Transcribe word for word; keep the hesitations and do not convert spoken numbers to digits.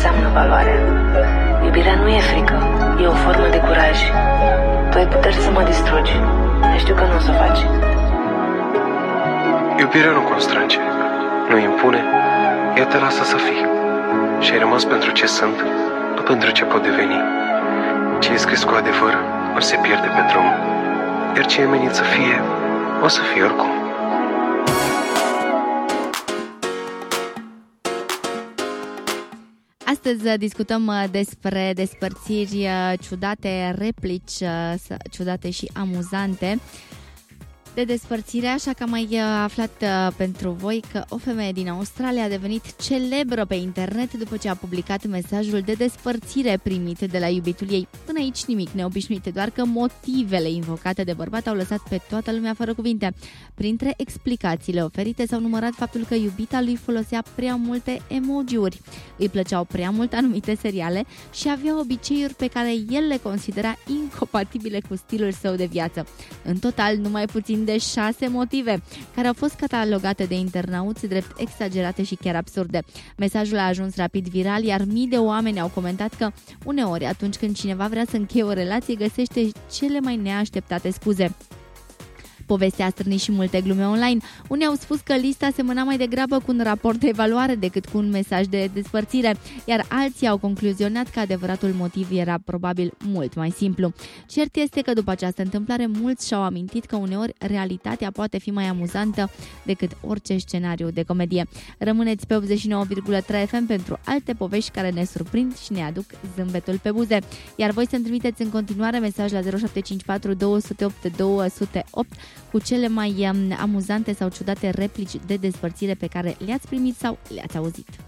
înseamnă valoare. Iubirea nu e frică, e o formă de curaj. Tu ai puteri să mă distrugi, dar știu că nu o să o faci. Iubirea nu constrânge, nu impune, ea te lasă să fii. Și ai rămas pentru ce sunt, nu pentru ce pot deveni. Ce e scris cu adevăr, o se pierde pe drum, iar ce e menit să fie, o să fie oricum. Astăzi discutăm despre despărțiri ciudate, replici ciudate și amuzante de despărțire, așa că am mai aflat pentru voi că o femeie din Australia a devenit celebră pe internet după ce a publicat mesajul de despărțire primit de la iubitul ei. Până aici nimic neobișnuit, doar că motivele invocate de bărbat au lăsat pe toată lumea fără cuvinte. Printre explicațiile oferite s-au numărat faptul că iubita lui folosea prea multe emoji-uri, îi plăceau prea mult anumite seriale și avea obiceiuri pe care el le considera incompatibile cu stilul său de viață. În total, numai puțin de șase motive, care au fost catalogate de internauți drept exagerate și chiar absurde. Mesajul a ajuns rapid viral, iar mii de oameni au comentat că uneori, atunci când cineva vrea să încheie o relație, găsește cele mai neașteptate scuze. Povestea a strânit și multe glume online. Unii au spus că lista semăna mai degrabă cu un raport de evaluare decât cu un mesaj de despărțire, iar alții au concluzionat că adevăratul motiv era probabil mult mai simplu. Cert este că după această întâmplare mulți și-au amintit că uneori realitatea poate fi mai amuzantă decât orice scenariu de comedie. Rămâneți pe optzeci și nouă virgulă trei F M pentru alte povești care ne surprind și ne aduc zâmbetul pe buze. Iar voi să-mi trimiteți în continuare mesaj la zero șapte cinci patru doi zero opt doi zero opt cu cele mai amuzante sau ciudate replici de despărțire pe care le-ați primit sau le-ați auzit.